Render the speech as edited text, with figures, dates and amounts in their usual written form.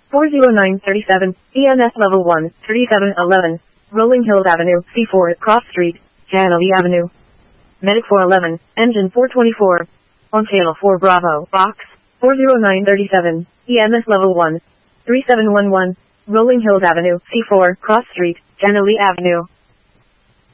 40937, EMS Level 1, 3711, Rolling Hills Avenue, C4, Cross Street, Jannelly Avenue. Medic 411, Engine 424. On Channel 4 Bravo, Box, 40937, EMS Level 1, 3711, Rolling Hills Avenue, C4, Cross Street, Jannelly Avenue.